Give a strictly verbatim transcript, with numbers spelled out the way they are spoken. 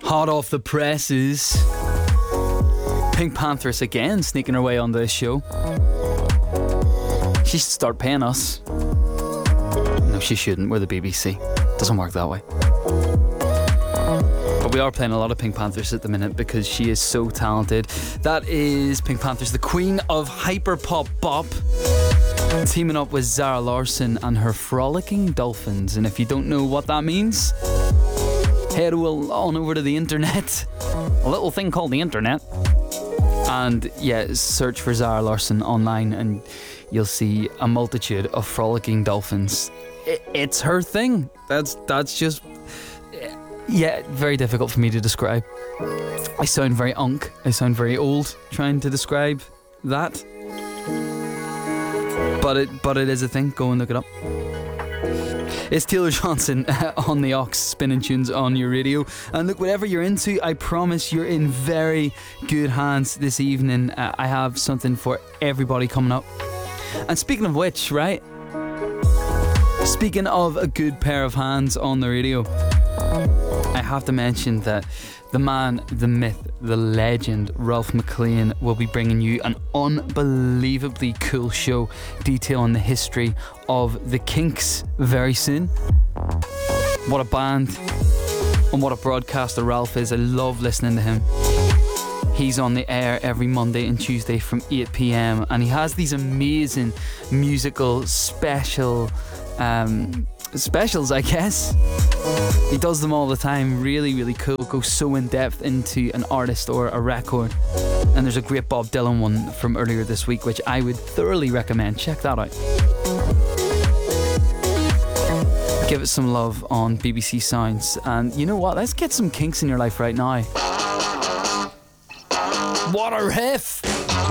Hot off the presses, Pink Panthers again sneaking her way on this show. She should start paying us. No, she shouldn't. We're the B B C. Doesn't work that way. But we are playing a lot of Pink Panthers at the minute because she is so talented. That is Pink Panthers, the queen of hyperpop bop, teaming up with Zara Larsson and her Frolicking Dolphins. And if you don't know what that means, head on over to the internet, a little thing called the internet, and yeah, search for Zara Larsson online and you'll see a multitude of frolicking dolphins. It's her thing. That's that's just, yeah, very difficult for me to describe. I sound very unk. I sound very old trying to describe that. But it but it is a thing. Go and look it up. It's Taylor Johnson on the Ox, spinning tunes on your radio. And look, whatever you're into, I promise you're in very good hands this evening. Uh, I have something for everybody coming up. And speaking of which, right? Speaking of a good pair of hands on the radio, I have to mention that the man, the myth, the legend, Ralph McLean will be bringing you an unbelievably cool show detailing the history of the Kinks very soon. What a band and what a broadcaster Ralph is. I love listening to him. He's on the air every Monday and Tuesday from eight p.m. and he has these amazing musical special um, specials, I guess. He does them all the time. Really, really cool. Goes so in depth into an artist or a record. And there's a great Bob Dylan one from earlier this week, which I would thoroughly recommend. Check that out. Give it some love on B B C Sounds. And you know what? Let's get some Kinks in your life right now. What a riff!